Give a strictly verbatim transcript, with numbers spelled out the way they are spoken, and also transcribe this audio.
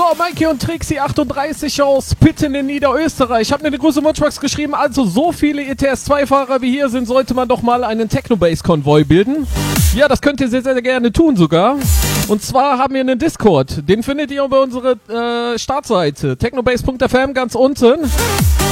Mikey und Trixie achtunddreißig aus Pitten in Niederösterreich. Ich habe mir eine große Mutschbox geschrieben, also so viele E T S zwei Fahrer wie hier sind, sollte man doch mal einen Technobase-Konvoi bilden. Ja, das könnt ihr sehr, sehr gerne tun sogar. Und zwar haben wir einen Discord, den findet ihr über unsere äh, Startseite technobase punkt f m ganz unten.